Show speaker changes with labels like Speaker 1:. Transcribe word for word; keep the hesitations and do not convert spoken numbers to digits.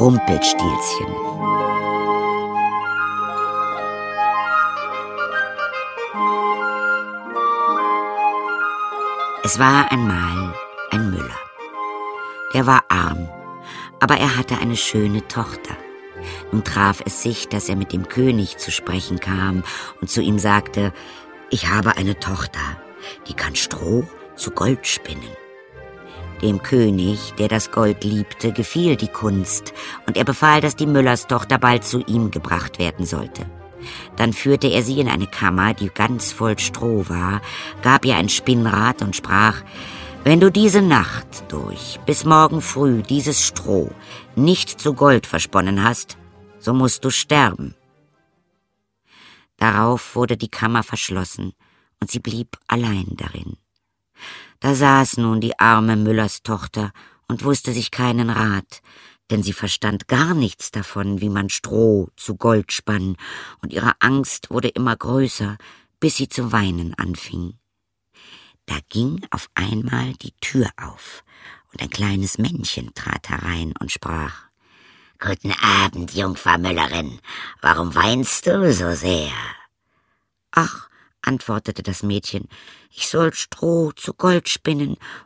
Speaker 1: Rumpelstilzchen. Es war einmal ein Müller. Der war arm, aber er hatte eine schöne Tochter. Nun traf es sich, dass er mit dem König zu sprechen kam und zu ihm sagte: »Ich habe eine Tochter, die kann Stroh zu Gold spinnen.« Dem König, der das Gold liebte, gefiel die Kunst, und er befahl, dass die Müllerstochter bald zu ihm gebracht werden sollte. Dann führte er sie in eine Kammer, die ganz voll Stroh war, gab ihr ein Spinnrad und sprach: »Wenn du diese Nacht durch bis morgen früh dieses Stroh nicht zu Gold versponnen hast, so musst du sterben.« Darauf wurde die Kammer verschlossen, und sie blieb allein darin. Da saß nun die arme Müllerstochter und wusste sich keinen Rat, denn sie verstand gar nichts davon, wie man Stroh zu Gold spann, und ihre Angst wurde immer größer, bis sie zu weinen anfing. Da ging auf einmal die Tür auf, und ein kleines Männchen trat herein und sprach: »Guten Abend, Jungfer Müllerin, warum weinst du so sehr?« »Ach«, antwortete das Mädchen, »ich soll Stroh zu Gold spinnen,